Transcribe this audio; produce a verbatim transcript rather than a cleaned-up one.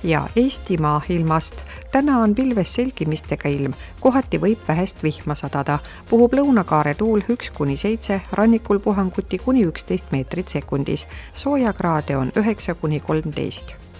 Ja Eestimaa ilmast. Täna on pilves selgimistega ilm, kohati võib vähest vihma sadada. Puhub lõunakaare tuul üks kuni seitse, rannikul puhanguti kuni üksteist meetrit sekundis. Soojakraade on üheksa kuni kolmteist.